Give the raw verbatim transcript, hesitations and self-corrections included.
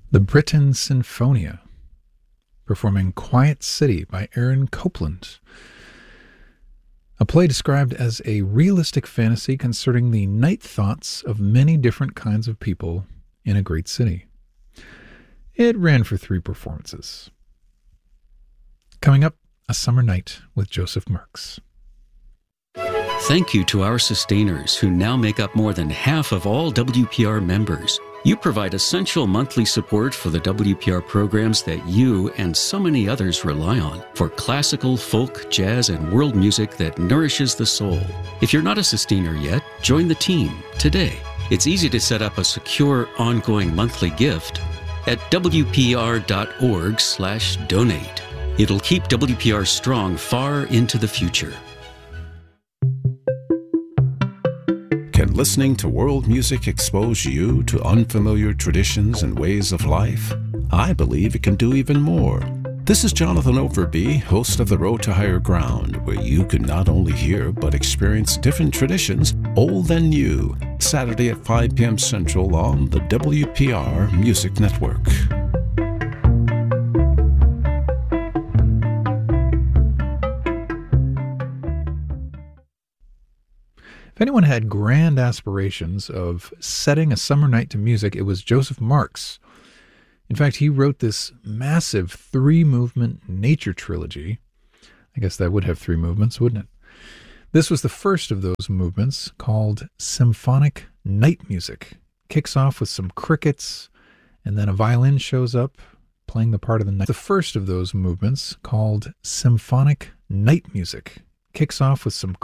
The Britten Sinfonia, performing Quiet City by Aaron Copland, a play described as a realistic fantasy concerning the night thoughts of many different kinds of people in a great city. It ran for three performances. Coming up, A Summer Night with Joseph Merks. Thank you to our sustainers who now make up more than half of all W P R members. You provide essential monthly support for the W P R programs that you and so many others rely on for classical, folk, jazz, and world music that nourishes the soul. If you're not a sustainer yet, join the team today. It's easy to set up a secure, ongoing monthly gift at W P R dot org slash donate. It'll keep W P R strong far into the future. Can listening to world music expose you to unfamiliar traditions and ways of life? I believe it can do even more. This is Jonathan Overby, host of The Road to Higher Ground, where you can not only hear but experience different traditions, old and new, Saturday at five p.m. Central on the W P R Music Network. If anyone had grand aspirations of setting a summer night to music, it was Joseph Marks. In fact, he wrote this massive three-movement nature trilogy. I guess that would have three movements, wouldn't it? This was the first of those movements, called Symphonic Night Music. Kicks off with some crickets, and then a violin shows up, playing the part of the night. The first of those movements, called Symphonic Night Music. Kicks off with some